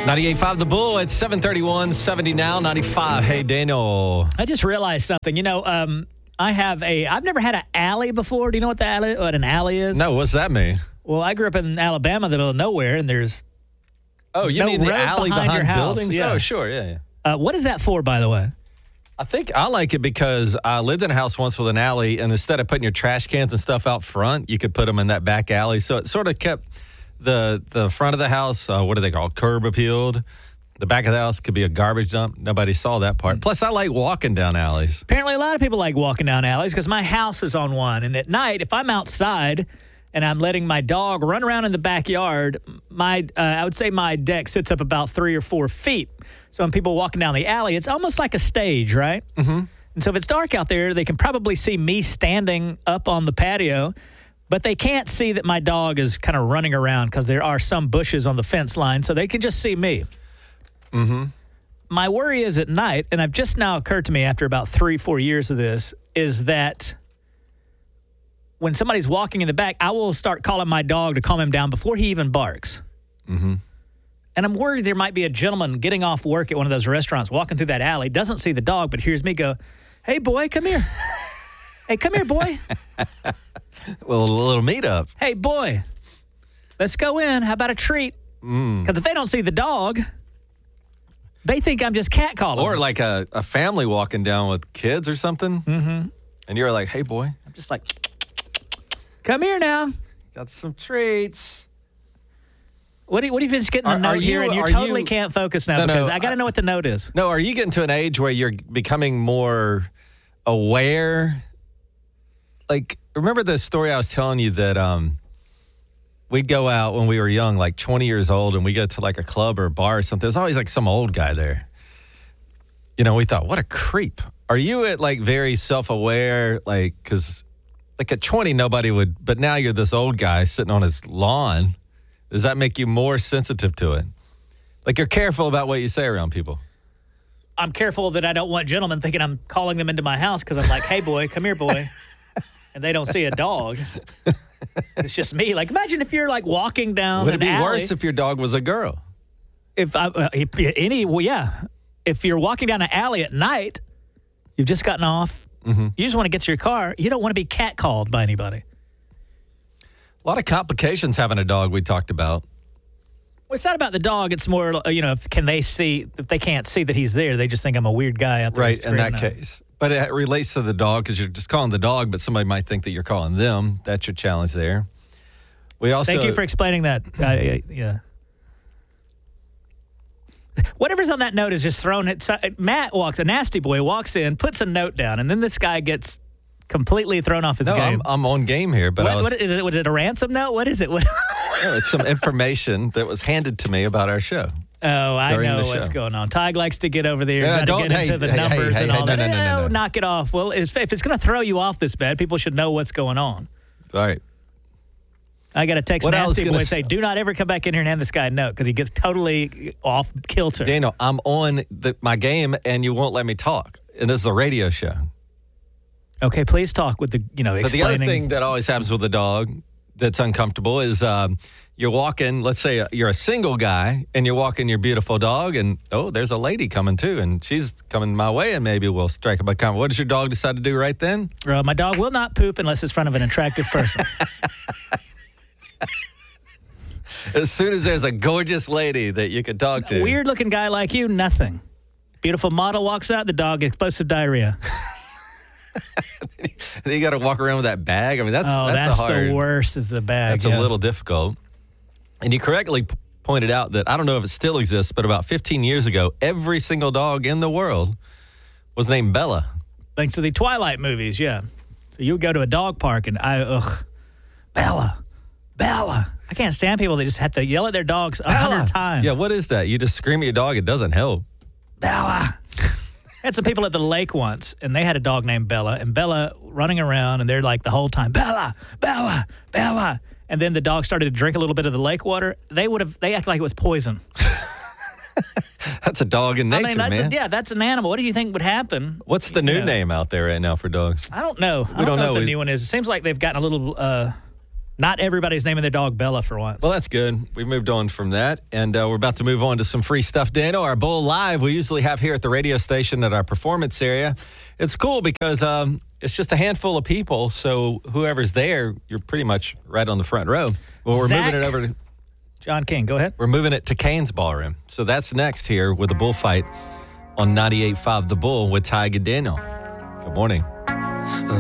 98.5 The Bull. It's 7:31, 70 now, 95. Hey, Daniel. I just realized something. I've never had an alley before. Do you know what an alley is? No, what's that mean? Well, I grew up in Alabama, the middle of nowhere, and there's you mean the alley behind your house. buildings? Yeah. Oh, sure, yeah. What is that for, by the way? I think I like it because I lived in a house once with an alley, and instead of putting your trash cans and stuff out front, you could put them in that back alley. So it sort of kept the front of the house, what are they called, curb appealed. The back of the house could be a garbage dump. Nobody saw that part. Plus, I like walking down alleys. Apparently, a lot of people like walking down alleys because my house is on one. And at night, if I'm outside and I'm letting my dog run around in the backyard, I would say my deck sits up about 3 or 4 feet. So when people are walking down the alley, it's almost like a stage, right? Mm-hmm. And so if it's dark out there, they can probably see me standing up on the patio, but they can't see that my dog is kind of running around because there are some bushes on the fence line, so they can just see me. Mm-hmm. My worry is at night, and I've just now occurred to me after about 3-4 years of this, is that when somebody's walking in the back, I will start calling my dog to calm him down before he even barks. Mm-hmm. And I'm worried there might be a gentleman getting off work at one of those restaurants, walking through that alley, doesn't see the dog, but hears me go, "Hey, boy, come here. Hey, come here, boy." A little meet-up. "Hey, boy, let's go in. How about a treat?" Because if they don't see the dog, they think I'm just catcalling. Or like a family walking down with kids or something. Mm-hmm. And you're like, "Hey, boy." I'm just like, "Come here now. Got some treats." What do you just getting a note here and you totally can't focus now because I got to know what the note is. No, are you getting to an age where you're becoming more aware? Like, remember the story I was telling you that we'd go out when we were young, like 20 years old, and we go to like a club or a bar or something. There's always like some old guy there. You know, we thought, what a creep. Are you at like very self-aware? Like, because like at 20, nobody would, but now you're this old guy sitting on his lawn. Does that make you more sensitive to it? Like you're careful about what you say around people. I'm careful that I don't want gentlemen thinking I'm calling them into my house because I'm like, "Hey, boy, come here, boy." And they don't see a dog. It's just me. Like, imagine if you're like walking down an alley. Would it be worse if your dog was a girl? If you're walking down an alley at night, you've just gotten off. Mm-hmm. You just want to get to your car. You don't want to be catcalled by anybody. A lot of complications having a dog we talked about. Well, it's not about the dog. It's more, if they can't see that he's there, they just think I'm a weird guy out there. Right, in that case. But it relates to the dog because you're just calling the dog, but somebody might think that you're calling them. That's your challenge there. Thank you for explaining that. Yeah. Whatever's on that note is just thrown. Matt a nasty boy, walks in, puts a note down, and then this guy gets completely thrown off his game. I'm on game here. But what is it? Was it a ransom note? What is it? It's some information that was handed to me about our show. Oh, I know what's going on. Tig likes to get over there and get into the numbers and all that. No, knock it off. Well, if it's going to throw you off this bad, people should know what's going on. All right. I got to text Nasty Boy and say, "Do not ever come back in here and hand this guy a note," because he gets totally off kilter. Daniel, I'm on my game and you won't let me talk. And this is a radio show. Okay, please talk with explaining. But the other thing that always happens with a dog that's uncomfortable is you're walking, let's say you're a single guy, and you're walking your beautiful dog, and, there's a lady coming too, and she's coming my way, and maybe we'll strike up a conversation. What does your dog decide to do right then? My dog will not poop unless it's in front of an attractive person. As soon as there's a gorgeous lady that you can talk to. A weird-looking guy like you, nothing. Beautiful model walks out, the dog, explosive diarrhea. Then you got to walk around with that bag. I mean, that's the worst is the bag. That's a little difficult. And you correctly pointed out that, I don't know if it still exists, but about 15 years ago, every single dog in the world was named Bella. Thanks to the Twilight movies, yeah. So you would go to a dog park and Bella. I can't stand people that just have to yell at their dogs 100 times. Yeah, what is that? You just scream at your dog, it doesn't help. Bella. I had some people at the lake once, and they had a dog named Bella, and Bella running around, and they're like the whole time, "Bella, Bella, Bella." And then the dog started to drink a little bit of the lake water. They act like it was poison. That's a dog in nature, man. That's an animal. What do you think would happen? What's the new name out there right now for dogs? I don't know. I don't know what the new one is. It seems like they've gotten a little Not everybody's naming their dog Bella for once. Well, that's good. We moved on from that, and we're about to move on to some free stuff. Daniel, our Bull Live we usually have here at the radio station at our performance area. It's cool because it's just a handful of people, so whoever's there, you're pretty much right on the front row. Well, we're moving it over to John King. Go ahead. We're moving it to Cain's Ballroom. So that's next here with the Bullfight on 98.5 The Bull with Ty and Daniel. Good morning.